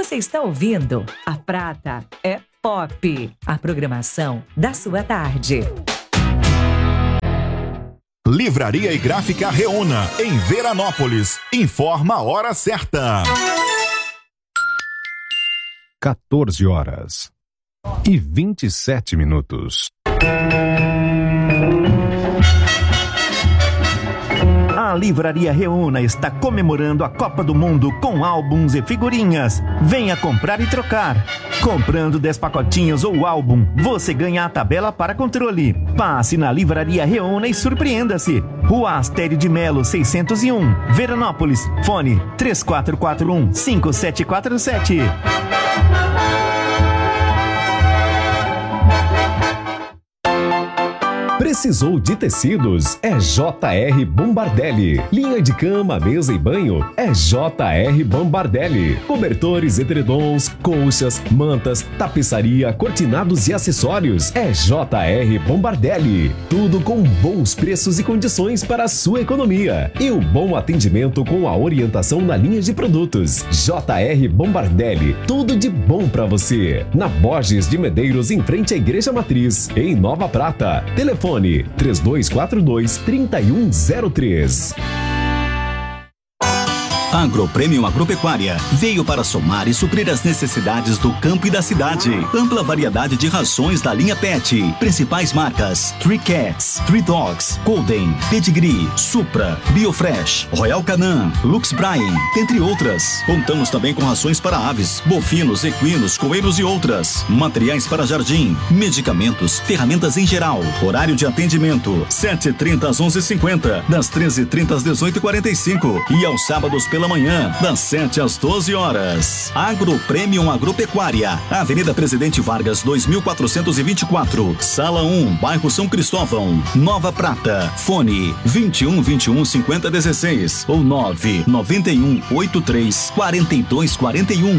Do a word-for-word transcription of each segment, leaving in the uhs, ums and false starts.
Você está ouvindo A Prata é Pop, a programação da sua tarde. Livraria e Gráfica Reúna, em Veranópolis. Informa a hora certa. quatorze horas e vinte e sete minutos. A Livraria Reúna está comemorando a Copa do Mundo com álbuns e figurinhas. Venha comprar e trocar. Comprando dez pacotinhos ou álbum, você ganha a tabela para controle. Passe na Livraria Reúna e surpreenda-se. Rua Astério de Melo, seiscentos e um, Veranópolis. Fone três quatro quatro um, cinco sete quatro sete. Precisou de tecidos? É J R Bombardelli. Linha de cama, mesa e banho? É J R Bombardelli. Cobertores, edredons, colchas, mantas, tapeçaria, cortinados e acessórios? É J R Bombardelli. Tudo com bons preços e condições para a sua economia. E o bom atendimento com a orientação na linha de produtos. J R Bombardelli. Tudo de bom para você. Na Borges de Medeiros, em frente à Igreja Matriz, em Nova Prata. Telefone três dois quatro dois, três um zero três. Agropremium Agropecuária veio para somar e suprir as necessidades do campo e da cidade. Ampla variedade de rações da linha Pet. Principais marcas: Three Cats, Three Dogs, Golden, Pedigree, Supra, Biofresh, Royal Canin, Lux Brine, entre outras. Contamos também com rações para aves, bovinos, equinos, coelhos e outras. Materiais para jardim, medicamentos, ferramentas em geral. Horário de atendimento: sete e trinta às onze e cinquenta, das treze e trinta às dezoito e quarenta e cinco e aos sábados pela manhã, das sete às doze horas. Agropremium Agropecuária, Avenida Presidente Vargas, dois mil quatrocentos e vinte e quatro, Sala um, bairro São Cristóvão, Nova Prata. Fone vinte e um, vinte e um, cinquenta, dezesseis ou nove nove um, oito três, quatro dois quatro um.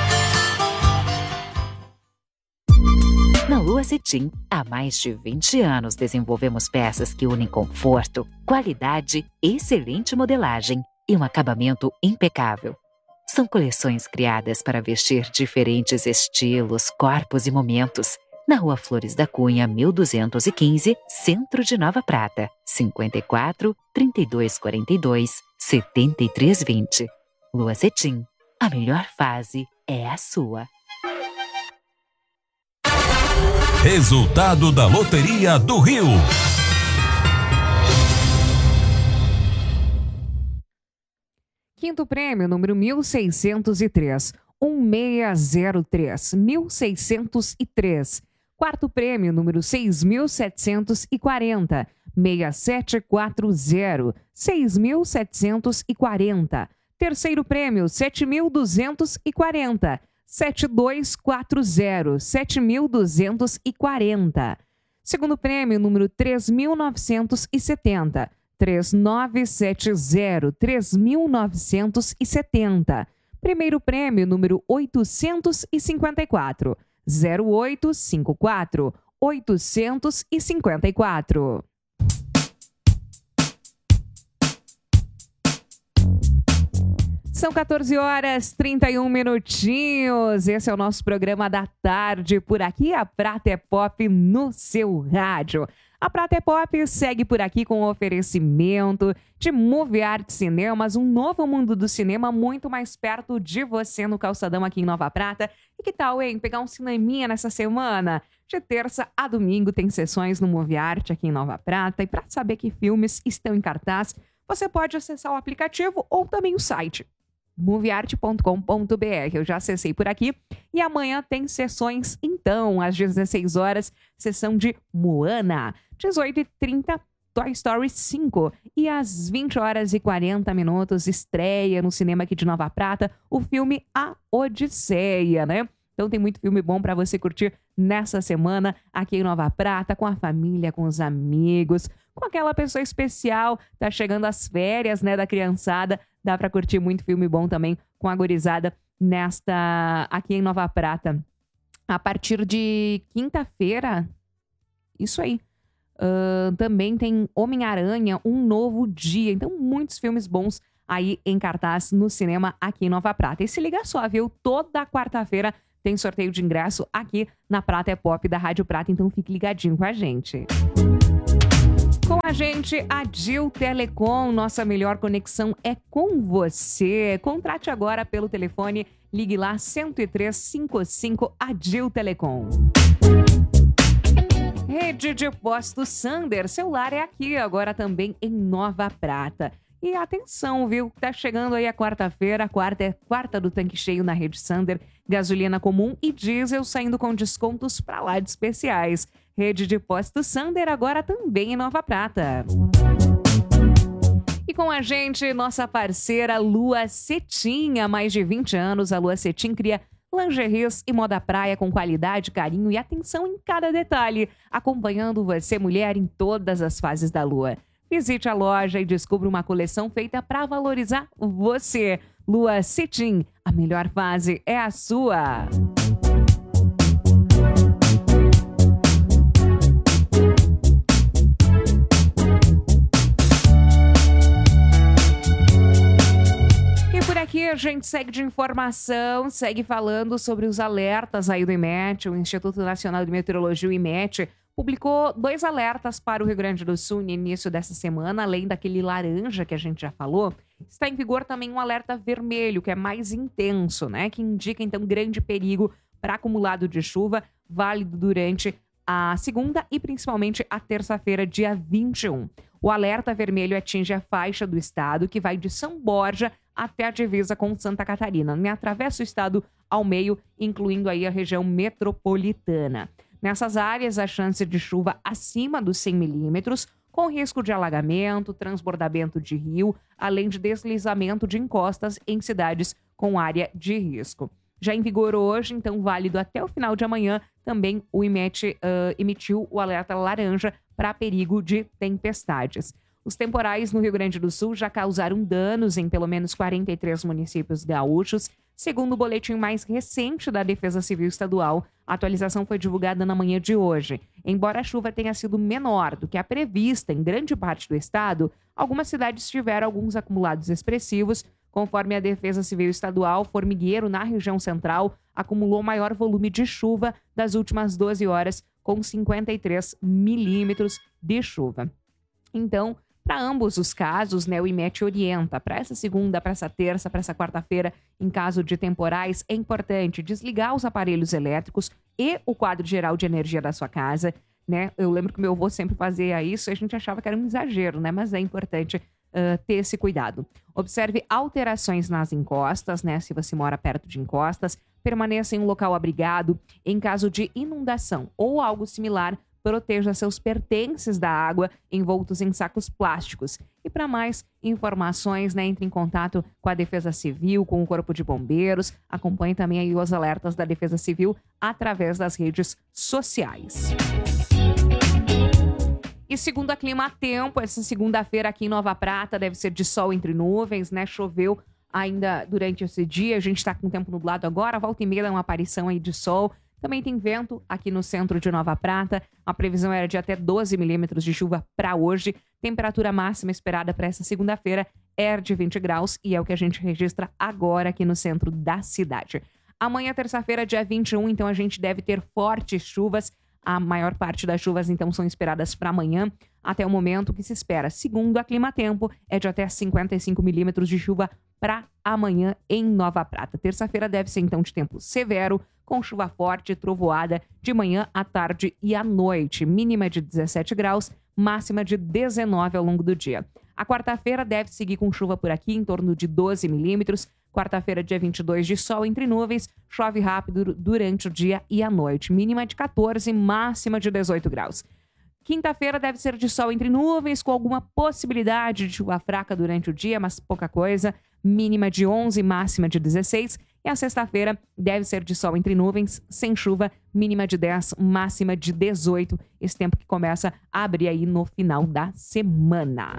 Na Lua Cetim, há mais de vinte anos desenvolvemos peças que unem conforto, qualidade, excelente modelagem e um acabamento impecável. São coleções criadas para vestir diferentes estilos, corpos e momentos. Na Rua Flores da Cunha, mil duzentos e quinze, Centro de Nova Prata, cinquenta e quatro, trinta e dois quarenta e dois, setenta e três vinte. Lua Cetim, a melhor fase é a sua. Resultado da Loteria do Rio. Quinto prêmio, número mil seiscentos e três, um seis zero três, mil seiscentos e três. Quarto prêmio, número seis mil setecentos e quarenta, seis sete quatro zero, seis mil setecentos e quarenta. Terceiro prêmio, sete mil duzentos e quarenta, sete dois quatro zero, sete mil duzentos e quarenta. Segundo prêmio, número três mil novecentos e setenta, três nove sete zero, três mil novecentos e setenta. Primeiro prêmio, número oitocentos e cinquenta e quatro, zero oito cinco quatro, oitocentos e cinquenta e quatro. São quatorze horas e trinta e um minutinhos. Esse é o nosso programa da tarde. Por aqui, a Prata é Pop no seu rádio. A Prata é Pop segue por aqui com o oferecimento de Movie Art Cinemas, um novo mundo do cinema muito mais perto de você no Calçadão aqui em Nova Prata. E que tal, hein? Pegar um cineminha nessa semana? De terça a domingo tem sessões no Movie Art aqui em Nova Prata. E para saber que filmes estão em cartaz, você pode acessar o aplicativo ou também o site movie art ponto com ponto b r. Eu já acessei por aqui. E amanhã tem sessões, então, às dezesseis horas, sessão de Moana. dezoito e trinta, Toy Story cinco. E às vinte horas e quarenta minutos, estreia no cinema aqui de Nova Prata o filme A Odisseia, né? Então tem muito filme bom para você curtir nessa semana aqui em Nova Prata, com a família, com os amigos, com aquela pessoa especial. Tá chegando as férias, né, da criançada. Dá para curtir muito filme bom também com a gurizada nesta aqui em Nova Prata. A partir de quinta-feira, isso aí. Uh, também tem Homem-Aranha, Um Novo Dia. Então, muitos filmes bons aí em cartaz no cinema aqui em Nova Prata. E se liga só, viu? Toda quarta-feira tem sorteio de ingresso aqui na Prata é Pop da Rádio Prata, então fique ligadinho com a gente. Com a gente, a Dil Telecom, nossa melhor conexão é com você. Contrate agora pelo telefone, ligue lá cento e três, cinquenta e cinco, a Dil Telecom. Rede de Postos Sander, celular é aqui, agora também em Nova Prata. E atenção, viu? Tá chegando aí a quarta-feira, a quarta é quarta do tanque cheio na Rede Sander, gasolina comum e diesel saindo com descontos pra lá de especiais. Rede de Postos Sander agora também em Nova Prata. E com a gente, nossa parceira Lua Cetim. Há mais de vinte anos, a Lua Cetim cria lingeries e moda praia com qualidade, carinho e atenção em cada detalhe, acompanhando você, mulher, em todas as fases da lua. Visite a loja e descubra uma coleção feita para valorizar você. Lua Cetim, a melhor fase é a sua. Aqui a gente segue de informação, segue falando sobre os alertas aí do IMET. O Instituto Nacional de Meteorologia, o IMET, publicou dois alertas para o Rio Grande do Sul no início dessa semana, além daquele laranja que a gente já falou. Está em vigor também um alerta vermelho, que é mais intenso, né? Que indica, então, grande perigo para acumulado de chuva, válido durante a segunda e principalmente a terça-feira, dia vinte e um. O alerta vermelho atinge a faixa do estado, que vai de São Borja até a divisa com Santa Catarina, né? Atravessa o estado ao meio, incluindo aí a região metropolitana. Nessas áreas, a chance de chuva acima dos cem milímetros, com risco de alagamento, transbordamento de rio, além de deslizamento de encostas em cidades com área de risco. Já em vigor hoje, então válido até o final de amanhã, também o IMET uh, emitiu o alerta laranja para perigo de tempestades. Os temporais no Rio Grande do Sul já causaram danos em pelo menos quarenta e três municípios gaúchos. Segundo o boletim mais recente da Defesa Civil Estadual, a atualização foi divulgada na manhã de hoje. Embora a chuva tenha sido menor do que a prevista em grande parte do estado, algumas cidades tiveram alguns acumulados expressivos. Conforme a Defesa Civil Estadual, Formigueiro, na região central, acumulou maior volume de chuva das últimas doze horas, com cinquenta e três milímetros de chuva. Então, para ambos os casos, né, o IMET orienta para essa segunda, para essa terça, para essa quarta-feira, em caso de temporais, é importante desligar os aparelhos elétricos e o quadro geral de energia da sua casa, né? Eu lembro que meu avô sempre fazia isso e a gente achava que era um exagero, né? Mas é importante uh, ter esse cuidado. Observe alterações nas encostas, né? Se você mora perto de encostas, permaneça em um local abrigado. Em caso de inundação ou algo similar, proteja seus pertences da água envoltos em sacos plásticos. E para mais informações, né, entre em contato com a Defesa Civil, com o Corpo de Bombeiros. Acompanhe também aí os alertas da Defesa Civil através das redes sociais. E segundo a Clima Tempo, essa segunda-feira aqui em Nova Prata deve ser de sol entre nuvens, né? Choveu ainda durante esse dia. A gente está com o tempo nublado agora. Volta e meia dá uma aparição aí de sol. Também tem vento aqui no centro de Nova Prata. A previsão era de até doze milímetros de chuva para hoje. Temperatura máxima esperada para essa segunda-feira é de vinte graus e é o que a gente registra agora aqui no centro da cidade. Amanhã, terça-feira, dia vinte e um, então a gente deve ter fortes chuvas. A maior parte das chuvas, então, são esperadas para amanhã, até o momento que se espera. Segundo a Clima Tempo, é de até cinquenta e cinco milímetros de chuva para amanhã em Nova Prata. Terça-feira deve ser, então, de tempo severo, com chuva forte e trovoada de manhã, à tarde e à noite. Mínima de dezessete graus, máxima de dezenove ao longo do dia. A quarta-feira deve seguir com chuva por aqui, em torno de doze milímetros. Quarta-feira, dia vinte e dois, de sol entre nuvens, chove rápido durante o dia e a noite. Mínima de quatorze, máxima de dezoito graus. Quinta-feira deve ser de sol entre nuvens, com alguma possibilidade de chuva fraca durante o dia, mas pouca coisa. Mínima de onze, máxima de dezesseis. E a sexta-feira deve ser de sol entre nuvens, sem chuva, mínima de dez, máxima de dezoito. Esse tempo que começa a abrir aí no final da semana.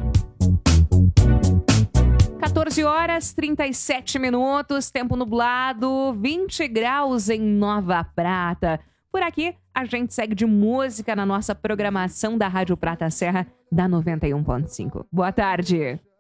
quatorze horas, trinta e sete minutos, tempo nublado, vinte graus em Nova Prata. Por aqui, a gente segue de música na nossa programação da Rádio Prata Serra, da noventa e um ponto cinco. Boa tarde.